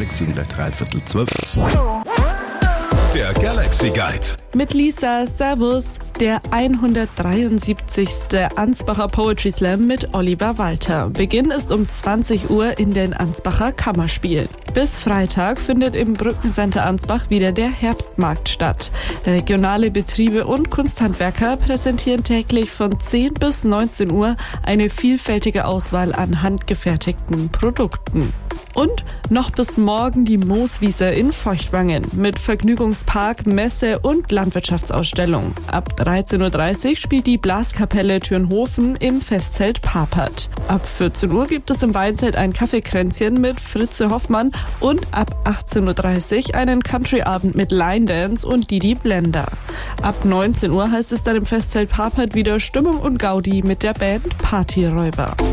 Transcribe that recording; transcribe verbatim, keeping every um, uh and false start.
sechs und gleich dreiviertel zwölf. Der Galaxy Guide. Mit Lisa, servus. Der hundertdreiundsiebzigste Ansbacher Poetry Slam mit Oliver Walter. Beginn ist um zwanzig Uhr in den Ansbacher Kammerspielen. Bis Freitag findet im Brückencenter Ansbach wieder der Herbstmarkt statt. Regionale Betriebe und Kunsthandwerker präsentieren täglich von zehn bis neunzehn Uhr eine vielfältige Auswahl an handgefertigten Produkten. Und noch bis morgen die Mooswiese in Feuchtwangen mit Vergnügungspark, Messe und Landwirtschaftsausstellung. Ab dreizehn Uhr dreißig spielt die Blaskapelle Türnhofen im Festzelt Papert. Ab vierzehn Uhr gibt es im Weinzelt ein Kaffeekränzchen mit Fritze Hoffmann und ab achtzehn Uhr dreißig einen Countryabend mit Line Dance und Didi Blender. Ab neunzehn Uhr heißt es dann im Festzelt Papert wieder Stimmung und Gaudi mit der Band Partyräuber.